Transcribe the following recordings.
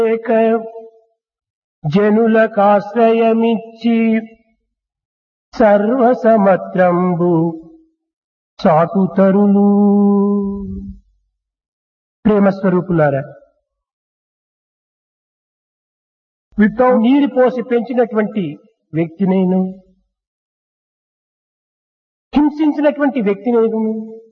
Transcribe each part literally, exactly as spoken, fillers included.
ఏక జనులకాశ్రయమిచ్చి సర్వసమత్రంబు చాటుతరులు. ప్రేమస్వరూపులారా, Without నీరు పోసి పెంచినటువంటి వ్యక్తినేను, హింసించినటువంటి వ్యక్తినేను,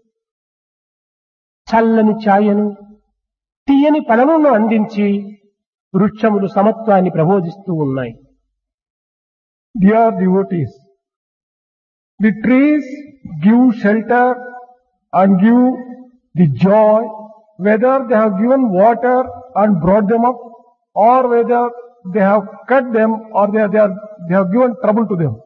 చల్లని ఛాయను తీయని ఫలమును అందించి వృక్షములు సమత్వాన్ని ప్రబోధిస్తూ ఉన్నాయి. dear devotees, the trees give shelter and give the joy, whether they have given water and brought them up, or whether they have cut them or they, are, they, are, they have given trouble to them.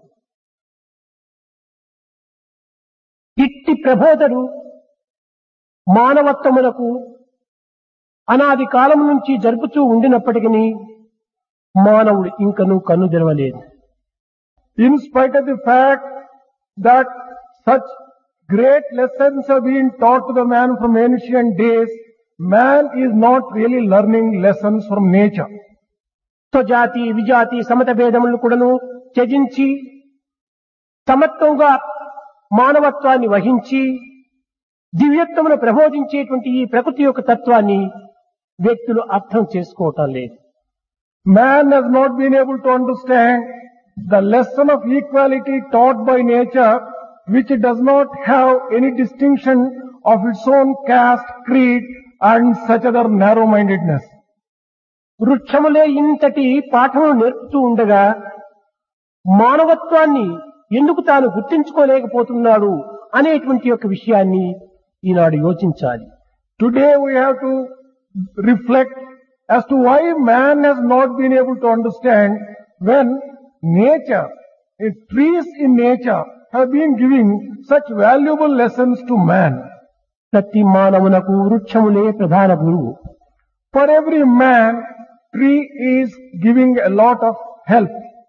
ఇట్టి ప్రబోధలు మానవత్వములకు అనాది కాలం నుంచి జరుపుతూ ఉండినప్పటికీ మానవుడు ఇంకనూ కన్ను తెరవలేదు. In spite of the fact that such great lessons have been taught to the man from ancient days, man is not really learning lessons from nature. స్వజాతి విజాతి Samata భేదములను కూడాను త్యజించి సమత్వంగా మానవత్వాన్ని వహించి దివ్యత్వమును ప్రబోధించేటువంటి ఈ ప్రకృతి యొక్క తత్వాన్ని వ్యక్తులు అర్థం చేసుకోవటం లేదు. Man has not been able to understand the lesson of equality taught by nature, which does not have any distinction of its own caste, creed and such other narrow-mindedness. వృక్షములే ఇంతటి పాఠములు నేర్పుతూ ఉండగా మానవత్వాన్ని ఎందుకు తాను గుర్తించుకోలేకపోతున్నాడు అనేటువంటి యొక్క విషయాన్ని ఈనాడు యోచించాలి. Today we have to reflect as to why man has not been able to understand when nature, eh, trees in nature have been giving such valuable lessons to man. ప్రతి మానవునకు వృక్షములే ప్రధాన గురువు. For every man, tree is giving a lot of help.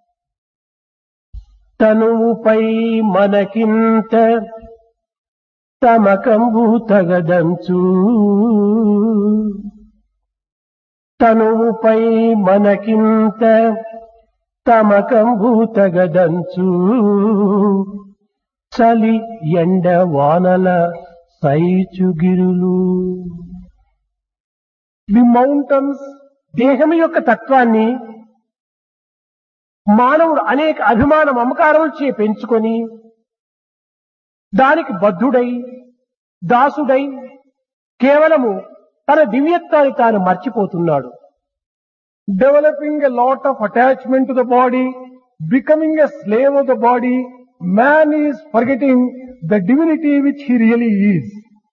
తనువుపై మనకింత తమకంబు తగదంచు, తనువుపై మనకింత తమకంబు తగదంచు, చలి ఎండ వానల సైచుగిరులు. The mountains, దేహం యొక్క తత్వాన్ని మానవుడు అనేక అభిమాన మమకారములచే పెంచుకొని దానికి బద్ధుడై దాసుడై కేవలము తన దివ్యత్వాన్ని తాను మర్చిపోతున్నాడు. developing a lot of attachment to the body, becoming a slave of the body, man is forgetting the divinity which he really is.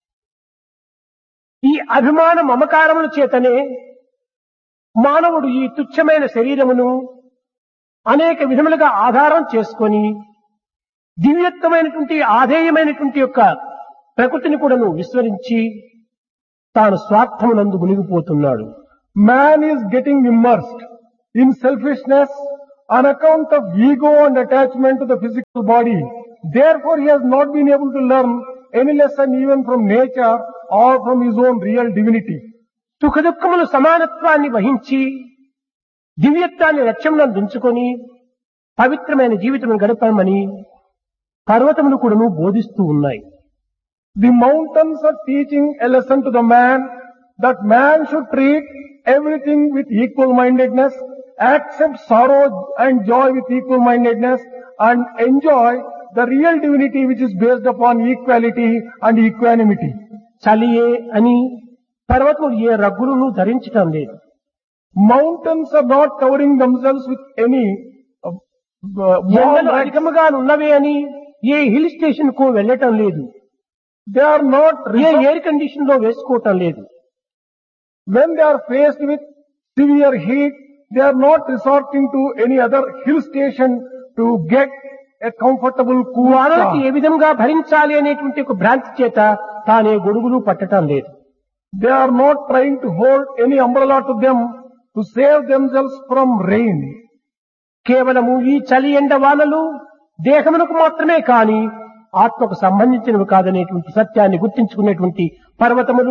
ఈ అభిమాన మమకారముల చేతనే మానవుడు ఈ తుచ్చమైన శరీరమును అనేక విధములుగా ఆధారం చేసుకొని దివ్యత్వమైనటువంటి ఆధేయమైనటువంటి యొక్క ప్రకృతిని కూడాను విస్మరించి తాను స్వార్థమునందు మునిగిపోతున్నాడు. Man is getting immersed in selfishness on account of ego and attachment to the physical body. Therefore, he has not been able to learn any lesson even from nature or from his own real divinity. సుఖ దుఃఖములు సమానత్వాన్ని వహించి దివ్యత్వాన్ని లక్ష్యములను దించుకొని పవిత్రమైన జీవితం గడపమని పర్వతములు కూడాను బోధిస్తూ ఉన్నాయి. The mountains are teaching a lesson to the man that man should treat everything with equal mindedness, accept sorrow and joy with equal mindedness, and enjoy the real divinity which is based upon equality and equanimity. చలియే అని పర్వతములు ఏ రగ్గులను ధరించటం లేదు. Mountains are not covering themselves with any uh, uh, warm ఎండలు rags. అధికముగా ఉన్నవే అని ఏ hill station కు వెళ్ళటం లేదు. They are not A resort- air condition లో వేసుకోవటం లేదు. when they are faced with severe heat, they are not resorting to any other hill station to get a comfortable cool వారికి ఏ car. విధంగా భరించాలి అనేటువంటి ఒక భ్రాంతి చేత తానే గొడుగులు పట్టటం లేదు. They are not trying to hold any umbrella to them to save themselves from rain. కేవలము ఈ చలి ఎండ వానలు దేహమునకు మాత్రమే కాని ఆత్మకు సంబంధించినవి కాదనేటువంటి సత్యాన్ని గుర్తించుకునేటువంటి పర్వతములు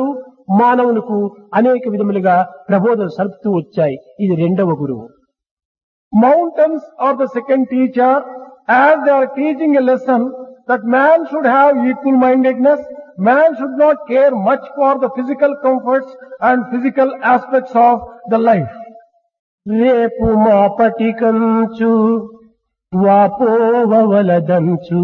మానవులకు అనేక విధములుగా ప్రబోధన సరుపుతూ వచ్చాయి. ఇది రెండవ గురువు. Mountains are the second teacher, as they are teaching a lesson that man should have equal mindedness. Man should not care much for the physical comforts and physical aspects of the life. రేపు మాపటికంచు వాపోవలదంచు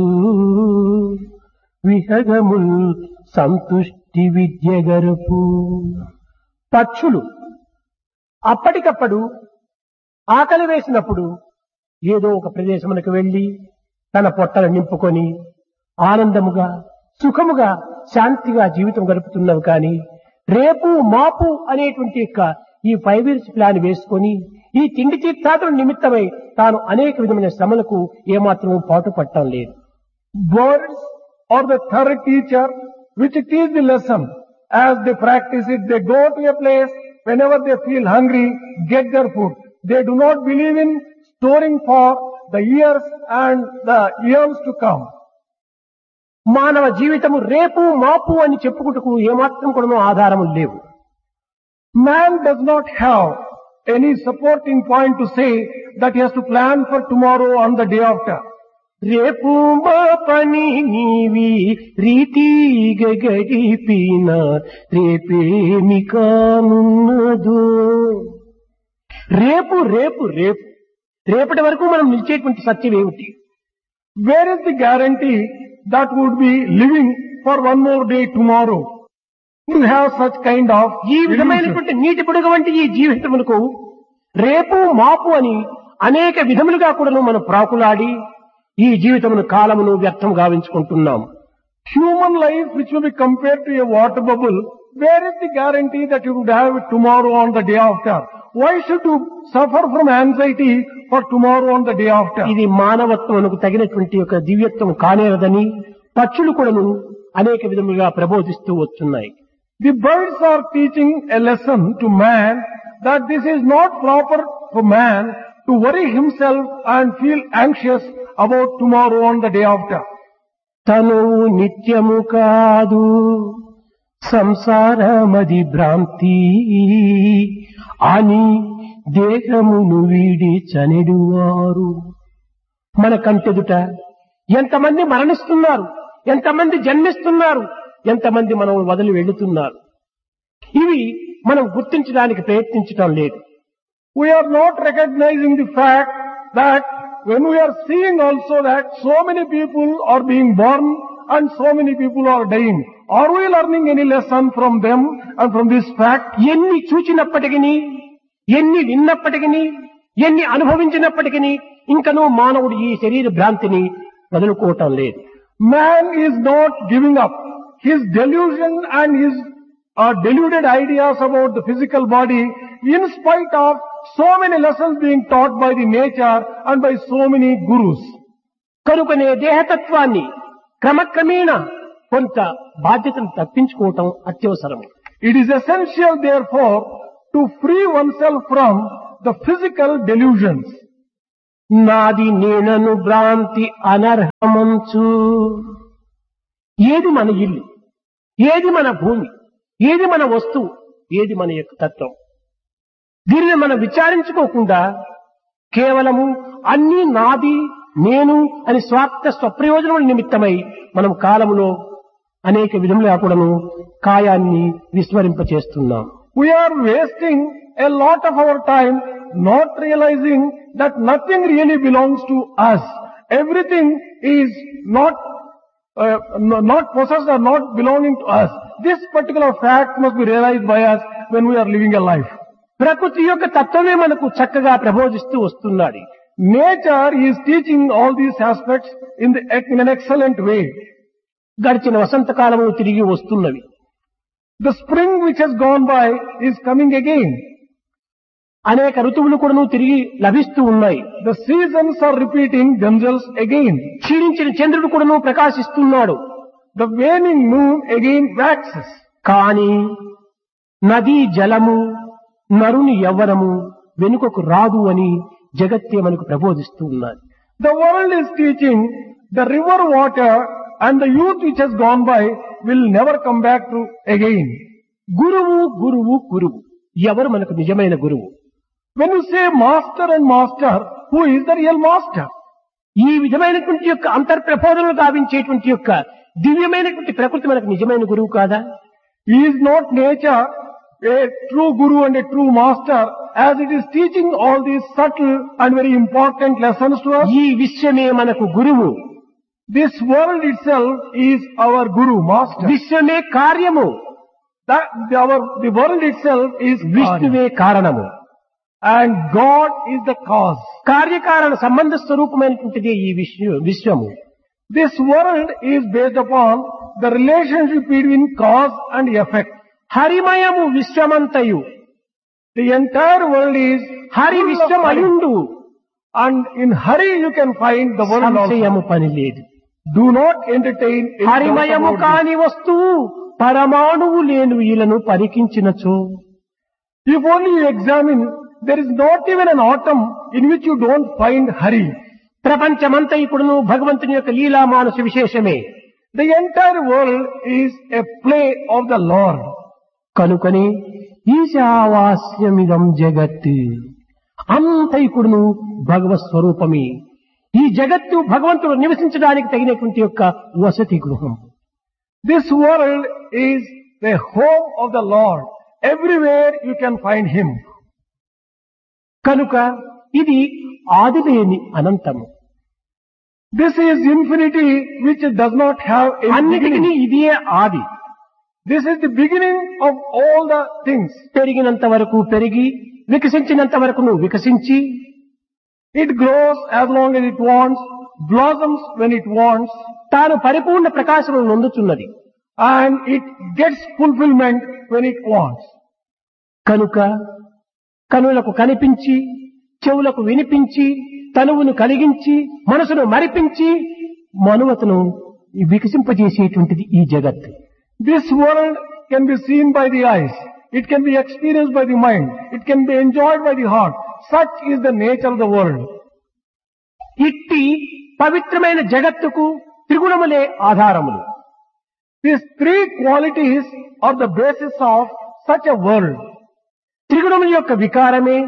విహగముల్ సంతుష్టి విద్య గరుపు. పక్షులు అప్పటికప్పుడు ఆకలి వేసినప్పుడు ఏదో ఒక ప్రదేశమునకు వెళ్లి తన పొట్టలు నింపుకొని ఆనందముగా సుఖముగా శాంతిగా జీవితం గడుపుతున్నవి కానీ రేపు మాపు అనేటువంటి యొక్క ఈ ఫైవ్ ఇయర్స్ ప్లాన్ వేసుకొని ఈ తిండి తీర్థాటల నిమిత్తమై తాను అనేక విధమైన శ్రమలకు ఏమాత్రం పాటు పట్టడం లేదు. Birds are the third teacher which teach the lesson. As they practice it, they go to a place whenever they feel hungry, get their food. They do not believe in storing for the years and the years to come. మానవ జీవితము రేపు మాపు అని చెప్పుకుంటూ ఏమాత్రం కూడా ఆధారము లేవు. Man does not have any supporting point to say that he has to plan for tomorrow on the day after. రేపు మా పని నీవి రీతిగా గడిపిన రేపేమి కానున్నదో. రేపు రేపు రేపు రేపటి వరకు మనం నిలిచేటువంటి సత్యం ఏమిటి? Where is the guarantee that would be living for one more day tomorrow? You have such kind of ఈ విధమైనటువంటి నీటి పొడుగు వంటి ఈ జీవితములకు రేపు మాపు అని అనేక విధములుగా కూడా మనం ప్రాకులాడి ఈ జీవితమును కాలమును వ్యర్థం గావించుకుంటున్నాం. Human life which will be compared to a water bubble, where is the guarantee that you would have it tomorrow on the day after? Why should you suffer from anxiety for tomorrow on the day after? ఇది మానవత్వమునకు తగినటువంటి ఒక దివ్యత్వం కానేరదని పక్షులు కూడాను అనేక విధములుగా ప్రబోధిస్తూ వస్తున్నాయి. The birds are teaching a lesson to man that this is not proper for man to worry himself and feel anxious about tomorrow on the day after. తను నిత్యము కాదు సంసారమది భ్రాంతి అని దేహమును వీడి చనిడువారు. మన కంటెదుట ఎంతమంది మరణిస్తున్నారు, ఎంతమంది జన్మిస్తున్నారు, ఎంతమంది మనం వదిలి వెళుతున్నారు. ఇవి మనం గుర్తించడానికి ప్రయత్నించడం లేదు. We are not recognizing the fact that when we are seeing also that so many people are being born and so many people are dying, are we learning any lesson from them and from this fact? ఎన్ని చూచినప్పటికీ, ఎన్ని విన్నప్పటికీ, ఎన్ని అనుభవించినప్పటికీ ఇంకనూ మానవుడు ఈ శరీర భ్రాంతిని వదులుకోవటం లేదు. Man is not giving up his delusion and his uh, deluded ideas about the physical body in spite of so many lessons being taught by the nature and by so many gurus. కనుకనే దేహతత్వాన్ని క్రమక్రమేణ కొంత బాధ్యతను తప్పించుకోవటం అత్యవసరం. It is essential therefore to free oneself from the physical delusions. నాది నేనను భ్రాంతి అనర్హమంచు. ఏది మన ఇల్లు, ఏది మన భూమి, ఏది మన వస్తువు, ఏది మన యొక్క తత్వం, దీనిని మనం విచారించుకోకుండా కేవలము అన్నీ నాది నేను అని స్వార్థ స్వప్రయోజనముల నిమిత్తమై మనం కాలములో అనేక విధములుగా కూడాను కాయాన్ని విస్మరింపచేస్తున్నాం. We are wasting a lot of our time not realizing that nothing really belongs to us. Everything is not uh, not possessed or not belonging to us. This particular fact must be realized by us when we are living a life. ప్రకృతి యొక్క తత్వమే మనకు చక్కగా ప్రబోధిస్తూ వస్తున్నాడు. Nature is teaching all these aspects in, the, in an excellent way. గడిచిన వసంతకాలము తిరిగి వస్తున్నవి. The spring which has gone by is coming again. అనేక ఋతువులు కూడాను తిరిగి లభిస్తూ ఉన్నాయి. The seasons are repeating themselves again. క్షీణించిన చంద్రుడు కూడాను ప్రకాశిస్తున్నాడు. The waning moon again waxes. కానీ నదీ జలము నరుని యవ్వనము వెనుకకు రాదు అని జగత్తే మనకు ప్రబోధిస్తూ ఉన్నది. The world is teaching the river water and the youth which has gone by will never come back to again. గురువు గురువు గురువు ఎవరు మనకు నిజమైన గురువు? When you say master and master, who is the real master? ఈ విధమైనటువంటి యొక్క అంతర్ప్రబోధనలు గావించేటువంటి యొక్క దివ్యమైనటువంటి ప్రకృతి మనకు నిజమైన గురువు కాదా? Is not nature a true guru and a true master as it is teaching all these subtle and very important lessons to us? ఈ విశ్వమే మనకు గురువు. This world itself is our guru, master. విశ్వమే కార్యము. That our, the world itself is విష్ణువే కారణము. and God is the cause. కార్యకారణ సంబంధ స్వరూపమైనటువంటిది ఈ విశ్వ విశ్వము. This world is based upon the relationship between cause and effect. హరిమయము విశ్వమంతయు. The entire world is Hari full of విశ్వమయుండు. and in Hari you can find the world సంశయము also. పని లేదు. Do not entertain any doubt హరిమయము about this. కాని వస్తువు పరమాణువు లేను ఈలను పరికించినచో. If only you examine, there is not even an atom in which you don't find Hari. ప్రపంచమంతా ఇప్పుడును భగవంతుని యొక్క లీలా మానస విశేషమే. The entire world is a play of the Lord. కనుకని ఈశావాస్యమిదం జగత్ అంతైకుడును భగవత్ స్వరూపమే. ఈ జగత్తు భగవంతుడు నివసించడానికి తగినటువంటి యొక్క వసతి గృహం. This world is the home of the Lord. Everywhere you can find Him. కనుక ఇది ఆదిలేని అనంతము. This is infinity which does not have a అన్నిటికీ beginning. ఇదే ఆది. This is the beginning of all the things. పెరిగినంత వరకు పెరిగి వికసించినంత వరకు నువ్వు వికసించి It grows as long as it wants, blossoms when it wants, తాను పరిపూర్ణ ప్రకాశమును నొందుచున్నది. and it gets fulfillment when it wants. కనుక కనులకు కనిపించి చెవులకు వినిపించి తనువును కలిగించి మనసును మరిపించి మనువతను వికసింపజేసేటువంటిది ఈ జగత్. This world can be seen by the eyes. It can be experienced by the mind. It can be enjoyed by the heart. Such is the nature of the world. ఇట్టి పవిత్రమైన జగత్తుకు త్రిగుణములే ఆధారములు. These three qualities are the basis of such a world. త్రిగుణముల యొక్క వికారమే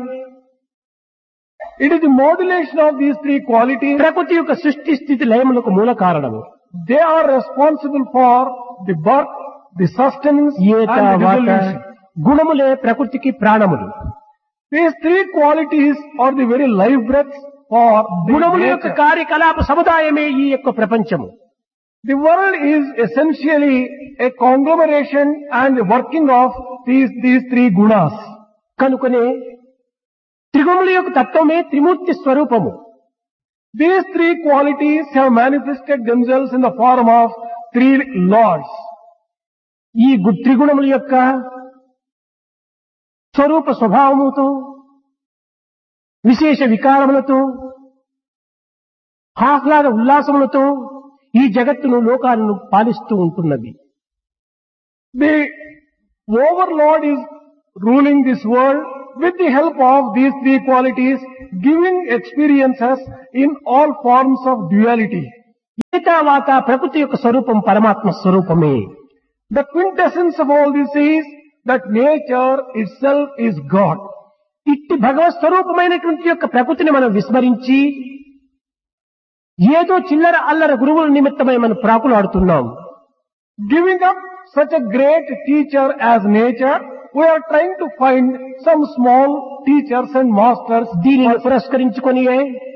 It is the modulation of these three qualities. ప్రకృతి యొక్క సృష్టి స్థితి లయములకు మూల కారణము. They are responsible for the birth, the sustenance, and the ఏతావాత dissolution. గుణములే ప్రకృతికి ప్రాణములు. These three qualities are the very life breaths for the గుణముల యొక్క nature. కార్యకలాప సముదాయమే ఈ యొక్క ప్రపంచము. The world is essentially a conglomeration and the working of these, these three gunas. కనుకనే త్రిగుణముల యొక్క తత్వమే త్రిమూర్తి స్వరూపము. These three qualities have manifested themselves in the form of three lords. ఈ గు- త్రిగుణముల యొక్క స్వరూప స్వభావముతో విశేష వికారములతో ఆహ్లాద ఉల్లాసములతో ఈ జగత్తును లోకాలను పాలిస్తూ ఉంటున్నది. The overlord is ruling this world with the help of these three qualities, giving experiences in all forms of duality. ఏతావాత ప్రకృతి యొక్క స్వరూపం పరమాత్మ స్వరూపమే. The quintessence of all this is that nature itself is God. ఇట్టి భగవత్ స్వరూపమైనటువంటి యొక్క ప్రకృతిని మనం విస్మరించి ఏదో చిల్లర అల్లర గురువుల నిమిత్తమై మనం ప్రాకులాడుతున్నాం. Giving up such a great teacher as nature, we are trying to find some small teachers and masters. దీనిని పురస్కరించుకొని